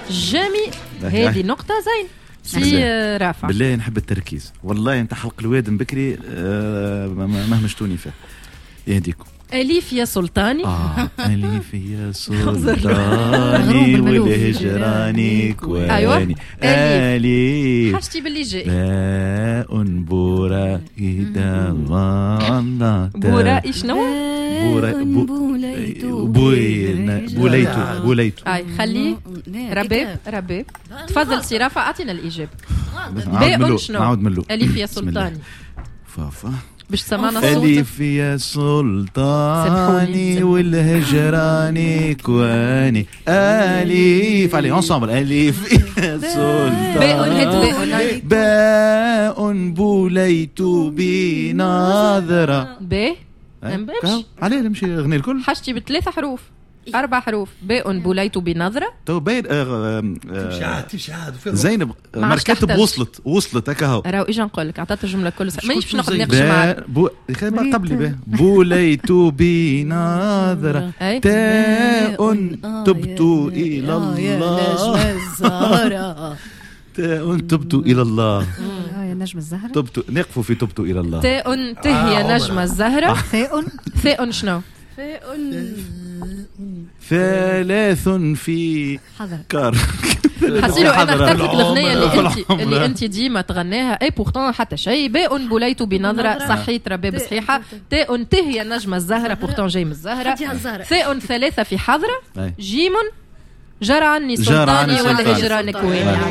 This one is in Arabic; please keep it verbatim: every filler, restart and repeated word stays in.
جميل. هذه نقطة زين سي رافع. بالله نحب التركيز والله. انت حلق الواد بكري أه مهمشتوني فيه. يهديكم. أليف يا سلطاني. آه أليف يا سلطاني والهجراني كواني. أيوة أليف حاجتي باللي جاي. باء بورا إذا الله بورا شنو؟ بورا بوليتو بوليتو بوليتو. أي خلي رباب رباب. تفضل سي رافع أعطينا الإجابة. باء شنو؟ أليف يا سلطاني. فافا باش سمعنا الصوت. أليف يا سلطاني والهجراني كواني. أليف علي انصامبل. أليف يا سلطاني باء باء بوليت بنظرة. باء نمشي عليه نمشي غني الكل. حاجتي بثلاثة حروف أربع حروف. باء بوليت بنظرة. تو باين تمشي عاد تمشي عاد زينب مركتب وصلت وصلت هكا هو. راهو اجا نقول لك عطات الجملة كل سنة مانيش باش نقعد نناقش معاك. بو قبلي به بوليت بنظرة تاء تبت إلى الله. تاء تبت إلى الله. يا نجم الزهرة. تبت نقف في تبت إلى الله. تاء تهي نجم الزهرة. ثاء ثاء شنو؟ ثلاث في حضر كار. حسيلو انا اخترت لك الاغنيه اللي انت اللي انت ديما تغنيها. اي بورتون حتى شيء. باء بوليت بنظره صحيت رباب صحيحه. تاء تهي نجم الزهره بورتون جاي من الزهره. ثاء ثلاثه في حضره. جيم جرى عني سلطاني والهجران كواني.